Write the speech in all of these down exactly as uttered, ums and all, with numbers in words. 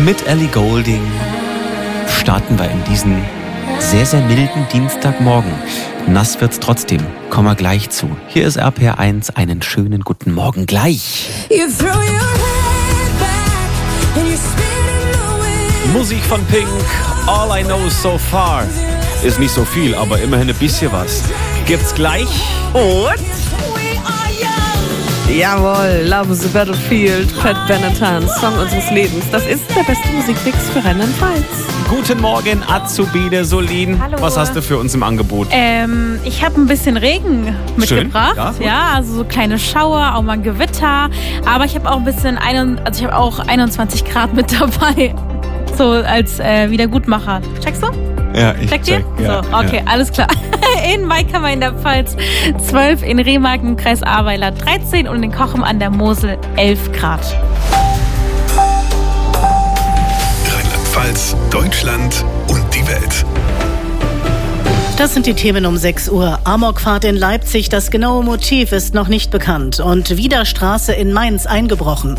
Mit Ellie Goulding starten wir in diesen sehr, sehr milden Dienstagmorgen. Nass wird's trotzdem. Kommen wir gleich zu. Hier ist R P R eins. Einen schönen guten Morgen gleich. Musik von Pink. All I Know So Far. Ist nicht so viel, aber immerhin ein bisschen was. Gibt's gleich. Und... Jawohl, Love is a Battlefield, Pat Benatar, Song unseres Lebens. Das ist der beste Musikmix für Rheinland-Pfalz. Guten Morgen, Azubine Solin. Hallo. Was hast du für uns im Angebot? Ähm, ich habe ein bisschen Regen mitgebracht. Schön, ja, ja, also so kleine Schauer, auch mal ein Gewitter. Aber ich habe auch ein bisschen, ein, also ich habe auch einundzwanzig Grad mit dabei. So als äh, Wiedergutmacher. Checkst du? Ja, ich Checkt check. ihr? Ja, so, okay, ja. Alles klar. In Maikammer in der Pfalz zwölf, in Remagen im Kreis Ahrweiler dreizehn und in Kochem an der Mosel elf Grad. Rheinland-Pfalz, Deutschland und die Welt. Das sind die Themen um sechs Uhr. Amokfahrt in Leipzig, das genaue Motiv ist noch nicht bekannt. Und wieder Straße in Mainz eingebrochen.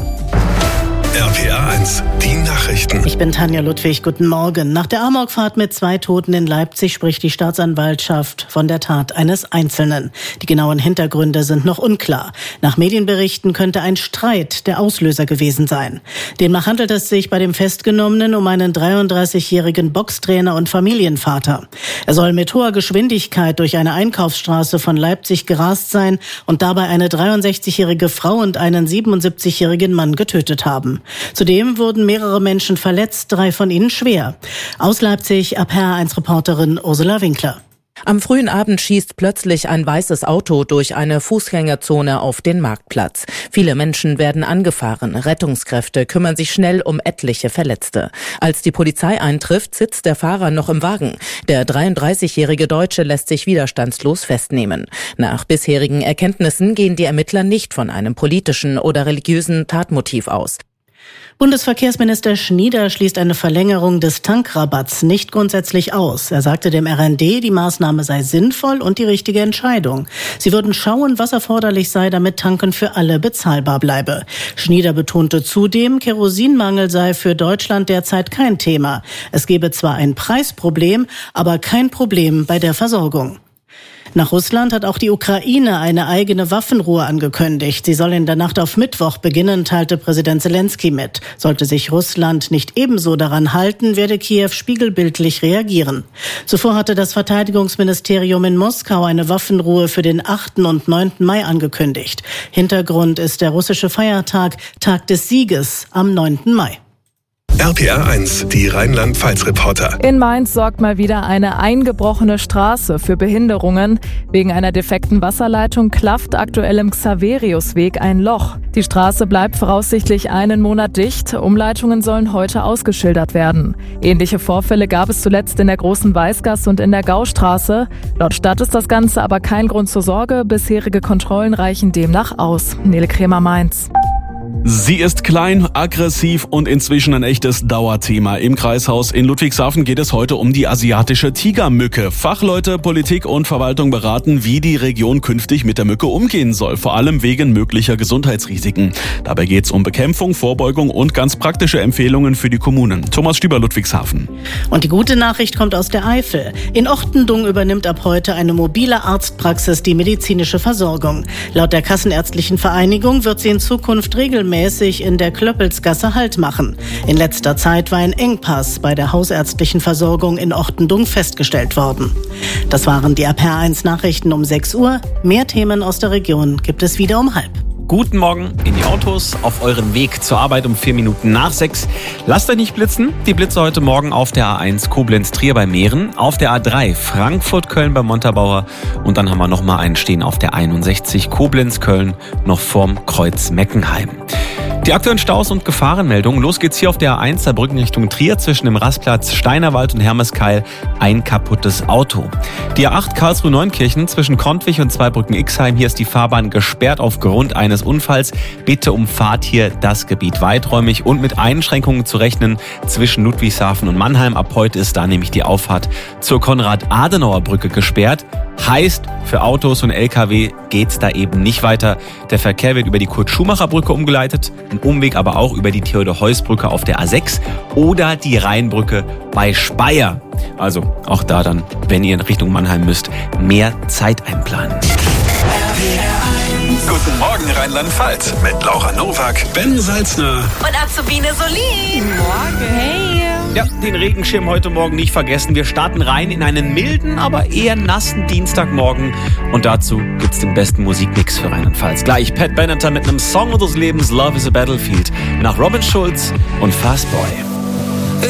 R P R eins, die Nachrichten. Ich bin Tanja Ludwig, guten Morgen. Nach der Amokfahrt mit zwei Toten in Leipzig spricht die Staatsanwaltschaft von der Tat eines Einzelnen. Die genauen Hintergründe sind noch unklar. Nach Medienberichten könnte ein Streit der Auslöser gewesen sein. Demnach handelt es sich bei dem Festgenommenen um einen dreiunddreißigjährigen Boxtrainer und Familienvater. Er soll mit hoher Geschwindigkeit durch eine Einkaufsstraße von Leipzig gerast sein und dabei eine dreiundsechzigjährige Frau und einen siebenundsiebzigjährigen Mann getötet haben. Zudem wurden mehrere Menschen verletzt, drei von ihnen schwer. Aus Leipzig, R P R eins Reporterin Ursula Winkler. Am frühen Abend schießt plötzlich ein weißes Auto durch eine Fußgängerzone auf den Marktplatz. Viele Menschen werden angefahren. Rettungskräfte kümmern sich schnell um etliche Verletzte. Als die Polizei eintrifft, sitzt der Fahrer noch im Wagen. Der dreiunddreißigjährige Deutsche lässt sich widerstandslos festnehmen. Nach bisherigen Erkenntnissen gehen die Ermittler nicht von einem politischen oder religiösen Tatmotiv aus. Bundesverkehrsminister Schnieder schließt eine Verlängerung des Tankrabatts nicht grundsätzlich aus. Er sagte dem R N D, die Maßnahme sei sinnvoll und die richtige Entscheidung. Sie würden schauen, was erforderlich sei, damit Tanken für alle bezahlbar bleibe. Schnieder betonte zudem, Kerosinmangel sei für Deutschland derzeit kein Thema. Es gebe zwar ein Preisproblem, aber kein Problem bei der Versorgung. Nach Russland hat auch die Ukraine eine eigene Waffenruhe angekündigt. Sie soll in der Nacht auf Mittwoch beginnen, teilte Präsident Zelensky mit. Sollte sich Russland nicht ebenso daran halten, werde Kiew spiegelbildlich reagieren. Zuvor hatte das Verteidigungsministerium in Moskau eine Waffenruhe für den achten und neunten Mai angekündigt. Hintergrund ist der russische Feiertag, Tag des Sieges am neunten Mai. R P R eins, die Rheinland-Pfalz-Reporter. In Mainz sorgt mal wieder eine eingebrochene Straße für Behinderungen. Wegen einer defekten Wasserleitung klafft aktuell im Xaveriusweg ein Loch. Die Straße bleibt voraussichtlich einen Monat dicht. Umleitungen sollen heute ausgeschildert werden. Ähnliche Vorfälle gab es zuletzt in der Großen Weißgasse und in der Gaustraße. Laut Stadt ist das Ganze aber kein Grund zur Sorge. Bisherige Kontrollen reichen demnach aus. Nele Kremer, Mainz. Sie ist klein, aggressiv und inzwischen ein echtes Dauerthema. Im Kreishaus in Ludwigshafen geht es heute um die asiatische Tigermücke. Fachleute, Politik und Verwaltung beraten, wie die Region künftig mit der Mücke umgehen soll, vor allem wegen möglicher Gesundheitsrisiken. Dabei geht es um Bekämpfung, Vorbeugung und ganz praktische Empfehlungen für die Kommunen. Thomas Stüber, Ludwigshafen. Und die gute Nachricht kommt aus der Eifel. In Ochtendung übernimmt ab heute eine mobile Arztpraxis die medizinische Versorgung. Laut der Kassenärztlichen Vereinigung wird sie in Zukunft regelmäßig in der Klöppelsgasse Halt machen. In letzter Zeit war ein Engpass bei der hausärztlichen Versorgung in Ochtendung festgestellt worden. Das waren die R P R eins Nachrichten um sechs Uhr. Mehr Themen aus der Region gibt es wieder um halb. Guten Morgen in die Autos, auf euren Weg zur Arbeit um vier Minuten nach sechs. Lasst euch nicht blitzen. Die Blitze heute Morgen auf der A eins Koblenz-Trier bei Mähren, auf der A drei Frankfurt-Köln bei Montabaur und dann haben wir nochmal einen stehen auf der einundsechzig Koblenz-Köln noch vorm Kreuz Meckenheim. Die aktuellen Staus und Gefahrenmeldungen. Los geht's hier auf der A eins Saarbrücken Richtung Trier zwischen dem Rastplatz Steinerwald und Hermeskeil. Ein kaputtes Auto. Die A acht Karlsruhe-Neunkirchen zwischen Kontwig und Zweibrücken-Ixheim. Hier ist die Fahrbahn gesperrt aufgrund eines Unfalls. Bitte umfahrt hier das Gebiet weiträumig und mit Einschränkungen zu rechnen zwischen Ludwigshafen und Mannheim. Ab heute ist da nämlich die Auffahrt zur Konrad-Adenauer-Brücke gesperrt. Heißt, für Autos und L K W geht's da eben nicht weiter. Der Verkehr wird über die Kurt-Schumacher-Brücke umgeleitet, ein Umweg aber auch über die Theodor-Heuss-Brücke auf der A sechs oder die Rheinbrücke bei Speyer. Also auch da dann, wenn ihr in Richtung Mannheim müsst, mehr Zeit einplanen. Guten Morgen Rheinland-Pfalz mit Laura Nowak, Ben Salzner Und Azubine Solin. Morgen. Hey. Ja, den Regenschirm heute Morgen nicht vergessen. Wir starten rein in einen milden, aber eher nassen Dienstagmorgen. Und dazu gibt's den besten Musikmix für Rheinland-Pfalz. Gleich Pat Benatar mit einem Song unseres Lebens, Love is a Battlefield, nach Robin Schulz und Fastboy.